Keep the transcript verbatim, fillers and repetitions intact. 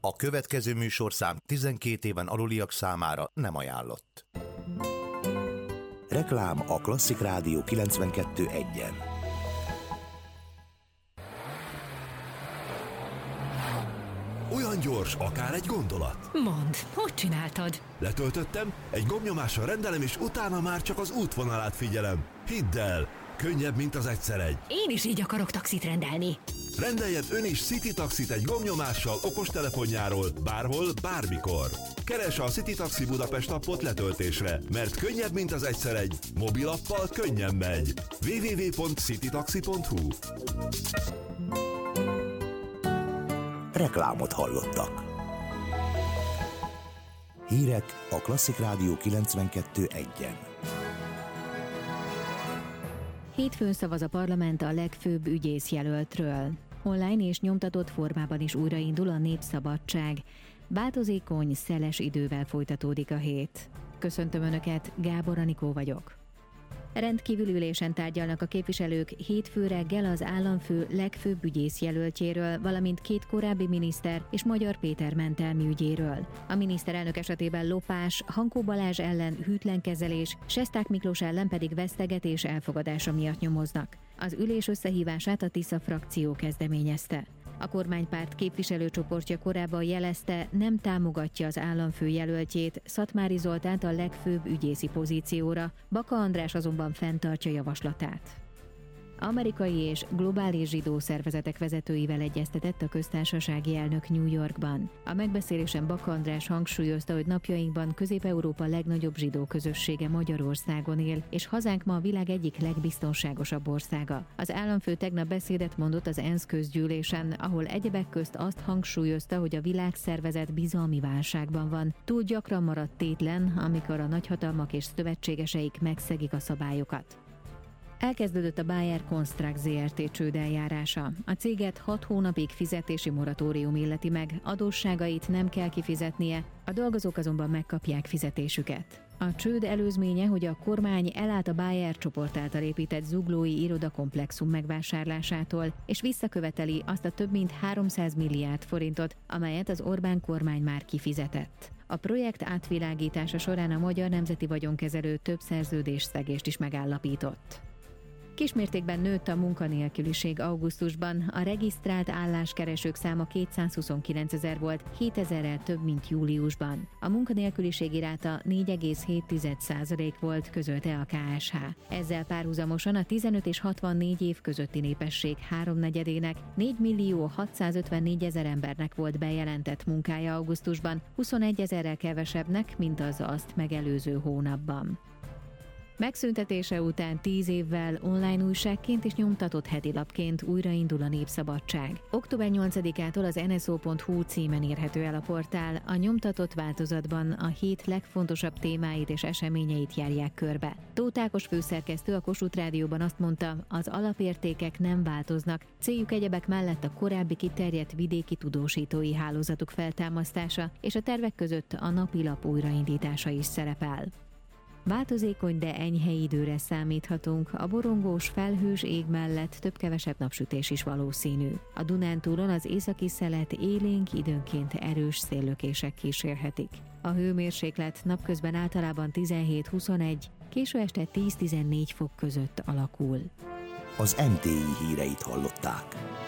A következő műsorszám tizenkét éven aluliak számára nem ajánlott. Reklám a Klasszik Rádió kilencvenkettő egyen. Olyan gyors, akár egy gondolat. Mondd, hogy csináltad? Letöltöttem, egy gombnyomással rendelem, és utána már csak az útvonalát figyelem. Hidd el, könnyebb, mint az egyszer egy. Én is így akarok taxit rendelni. Rendeljen ön is City Taxit egy gombnyomással okostelefonjáról, bárhol, bármikor. Keresse a City Taxi Budapest appot letöltésre, mert könnyebb, mint az egyszer egy. Mobilappal könnyen megy. double-u double-u double-u pont citytaxi pont hu Reklámot hallottak. Hírek a Klasszik Rádió kilencvenkettő egyen. Hétfőn szavaz a parlament a legfőbb ügyészjelöltről. Online és nyomtatott formában is újraindul a Népszabadság. Változékony, szeles idővel folytatódik a hét. Köszöntöm Önöket, Gábor Anikó vagyok. Rendkívüli ülésen tárgyalnak a képviselők hétfő reggel az államfő legfőbb ügyészjelöltjéről, valamint két korábbi miniszter és Magyar Péter mentelmi ügyéről. A miniszterelnök esetében lopás, Hankó Balázs ellen hűtlenkezelés, Sesták Miklós ellen pedig vesztegetés elfogadása miatt nyomoznak. Az ülés összehívását a Tisza frakció kezdeményezte. A kormánypárt képviselőcsoportja korábban jelezte, nem támogatja az államfő jelöltjét, Szatmári Zoltánt a legfőbb ügyészi pozícióra, Baka András azonban fenntartja javaslatát. Amerikai és globális zsidó szervezetek vezetőivel egyeztetett a köztársasági elnök New Yorkban. A megbeszélésen Baka András hangsúlyozta, hogy napjainkban Közép-Európa legnagyobb zsidó közössége Magyarországon él, és hazánk ma a világ egyik legbiztonságosabb országa. Az államfő tegnap beszédet mondott az ENSZ közgyűlésen, ahol egyebek közt azt hangsúlyozta, hogy a világszervezet bizalmi válságban van. Túl gyakran maradt tétlen, amikor a nagyhatalmak és szövetségeseik megszegik a szabályokat. Elkezdődött a Bayer Construct zé er té csődeljárása. A céget hat hónapig fizetési moratórium illeti meg, adósságait nem kell kifizetnie, a dolgozók azonban megkapják fizetésüket. A csőd előzménye, hogy a kormány elállt a Bayer csoport által épített zuglói irodakomplexum megvásárlásától, és visszaköveteli azt a több mint háromszáz milliárd forintot, amelyet az Orbán kormány már kifizetett. A projekt átvilágítása során a Magyar Nemzeti Vagyonkezelő több szerződésszegést is megállapított. Kismértékben nőtt a munkanélküliség augusztusban, a regisztrált álláskeresők száma kétszázhuszonkilencezer volt, hétezerrel több, mint júliusban. A munkanélküliségi ráta négy egész hét százalék volt, közölte a ká es há. Ezzel párhuzamosan a tizenöt és hatvannégy év közötti népesség háromnegyedének, négy millió hatszázötvennégyezer embernek volt bejelentett munkája augusztusban, huszonegyezerrel kevesebbnek, mint az azt megelőző hónapban. Megszüntetése után tíz évvel online újságként és nyomtatott hetilapként újraindul a Népszabadság. október nyolcadikától az en es o pont hu címen érhető el a portál, a nyomtatott változatban a hét legfontosabb témáit és eseményeit járják körbe. Tóth Ákos főszerkesztő a Kossuth Rádióban azt mondta, az alapértékek nem változnak, céljuk egyebek mellett a korábbi kiterjedt vidéki tudósítói hálózatuk feltámasztása, és a tervek között a napilap újraindítása is szerepel. Változékony, de enyhe időre számíthatunk, a borongós, felhős ég mellett több-kevesebb napsütés is valószínű. A Dunántúlon az északi szelet élénk, időnként erős széllökések kísérhetik. A hőmérséklet napközben általában tizenhét-huszonegy, késő este tíz-tizennégy fok között alakul. Az em té i híreit hallották.